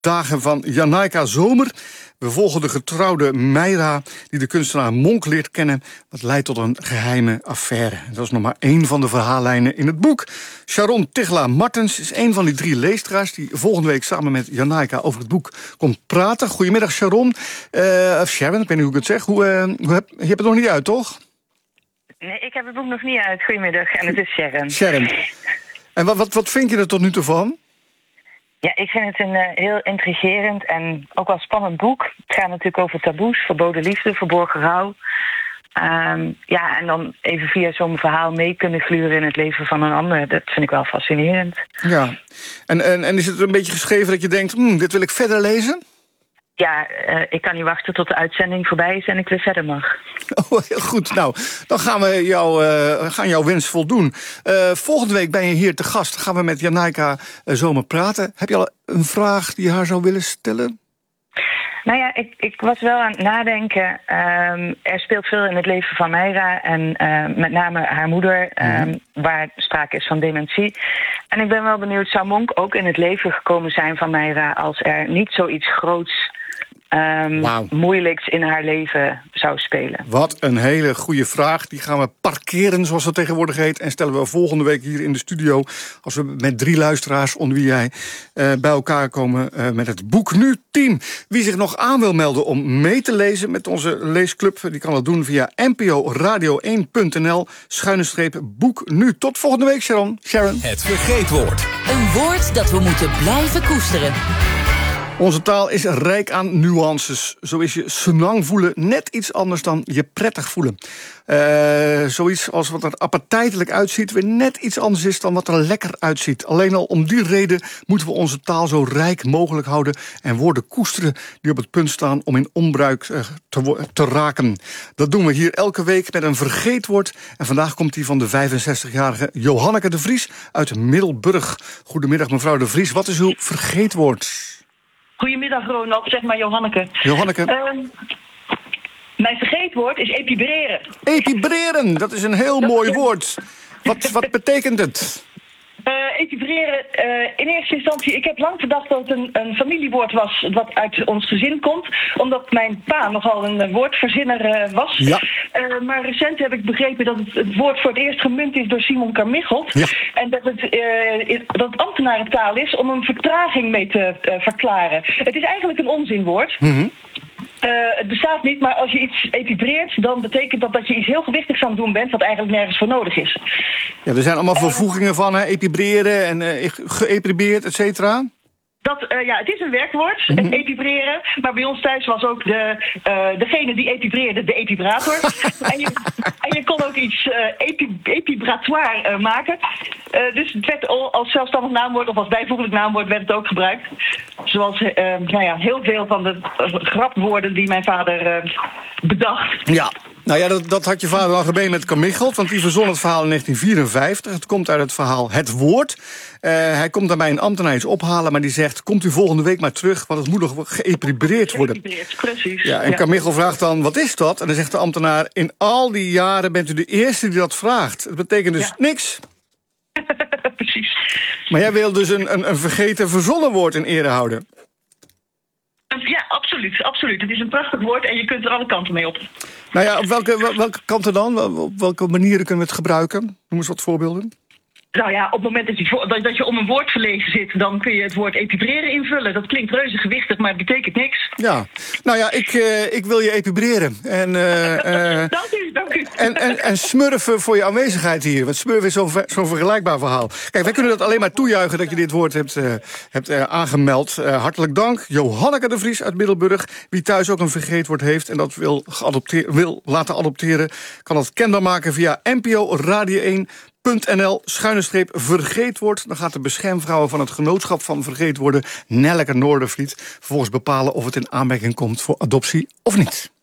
dagen van Janaika Zomer. We volgen de getrouwde Meira die de kunstenaar Monk leert kennen. Dat leidt tot een geheime affaire. Dat is nog maar één van de verhaallijnen in het boek. Sharon Tichelaar-Martens is een van die 3 leesteraars die volgende week samen met Janaika over het boek komt praten. Goedemiddag Sharon. Of Sharon, ik weet niet hoe ik het zeg. Je hebt het nog niet uit, toch? Nee, ik heb het boek nog niet uit. Goedemiddag. En het is Sharon. Sharon. En wat vind je er tot nu toe van? Ja, ik vind het een heel intrigerend en ook wel spannend boek. Het gaat natuurlijk over taboes, verboden liefde, verborgen rouw. En dan even via zo'n verhaal mee kunnen gluren in het leven van een ander. Dat vind ik wel fascinerend. Ja, en is het een beetje geschreven dat je denkt, dit wil ik verder lezen? Ja, ik kan niet wachten tot de uitzending voorbij is en ik weer verder mag. Oh, heel goed. Nou, dan gaan we jouw wens voldoen. Volgende week ben je hier te gast. Gaan we met Janaika Zomer praten. Heb je al een vraag die je haar zou willen stellen? Nou ja, ik was wel aan het nadenken. Er speelt veel in het leven van Meira en met name haar moeder, waar sprake is van dementie. En ik ben wel benieuwd, zou Monk ook in het leven gekomen zijn van Meira als er niet zoiets groots, moeilijks in haar leven zou spelen? Wat een hele goede vraag. Die gaan we parkeren, zoals dat tegenwoordig heet, en stellen we volgende week hier in de studio, als we met 3 luisteraars, onder wie jij, bij elkaar komen met het Boek Nu team. Wie zich nog aan wil melden om mee te lezen met onze leesclub, die kan dat doen via nporadio1.nl/boek nu. Tot volgende week, Sharon. Het vergeetwoord. Een woord dat we moeten blijven koesteren. Onze taal is rijk aan nuances. Zo is je senang voelen net iets anders dan je prettig voelen. Zoiets als wat er appetijtelijk uitziet weer net iets anders is dan wat er lekker uitziet. Alleen al om die reden moeten we onze taal zo rijk mogelijk houden en woorden koesteren die op het punt staan om in onbruik te raken. Dat doen we hier elke week met een vergeetwoord. En vandaag komt die van de 65-jarige Johanneke de Vries uit Middelburg. Goedemiddag mevrouw de Vries, wat is uw vergeetwoord? Goedemiddag Ronald, zeg maar Johanneke. Mijn vergeetwoord is epibreren. Epibreren, dat is een heel mooi woord. Wat betekent het? Epibreren, in eerste instantie, ik heb lang gedacht dat het een familiewoord was wat uit ons gezin komt, omdat mijn pa nogal een woordverzinner was. Ja. Maar recent heb ik begrepen dat het woord voor het eerst gemunt is door Simon Carmichelt. Ja. En dat het ambtenarentaal is om een vertraging mee te verklaren. Het is eigenlijk een onzinwoord. Mm-hmm. Het bestaat niet, maar als je iets epibreert, dan betekent dat je iets heel gewichtigs aan het doen bent, wat eigenlijk nergens voor nodig is. Ja, er zijn allemaal vervoegingen van epibreren en geëpibeerd, et cetera. Het is een werkwoord, epibreren. Maar bij ons thuis was ook degene die epibreerde de epibrator. en je kon ook iets epibratoire maken. Dus het werd als zelfstandig naamwoord of als bijvoeglijk naamwoord werd het ook gebruikt. Zoals heel veel van de grapwoorden die mijn vader bedacht. Ja. Nou ja, dat had je vader al gemeen met Carmichelt, want die verzon het verhaal in 1954. Het komt uit het verhaal Het Woord. Hij komt daarbij een ambtenaar iets ophalen, maar die zegt, komt u volgende week maar terug, want het moet nog geëpibeerd worden. Precies. Ja, en Carmichelt vraagt dan, wat is dat? En dan zegt de ambtenaar, in al die jaren bent u de eerste die dat vraagt. Dat betekent dus niks. Precies. Maar jij wil dus een vergeten verzonnen woord in ere houden. Ja, absoluut. Het is een prachtig woord en je kunt er alle kanten mee op. Nou ja, op welke kanten dan? Op welke manieren kunnen we het gebruiken? Noem eens wat voorbeelden. Nou ja, op het moment dat je om een woord verlegen zit, dan kun je het woord epibreren invullen. Dat klinkt reuze gewichtig, maar het betekent niks. Ja, nou ja, ik wil je epibreren. En, dank u. En smurfen voor je aanwezigheid hier. Want smurfen is zo'n vergelijkbaar verhaal. Kijk, wij kunnen dat alleen maar toejuichen dat je dit woord hebt aangemeld. Hartelijk dank. Johanneke de Vries uit Middelburg. Wie thuis ook een vergeetwoord heeft en dat wil laten adopteren, kan dat kenbaar maken via nporadio1.nl/vergeetwoord. Dan gaat de beschermvrouw van het genootschap van vergeetwoorden, Nelleke Noordervliet, vervolgens bepalen of het in aanmerking komt voor adoptie of niet.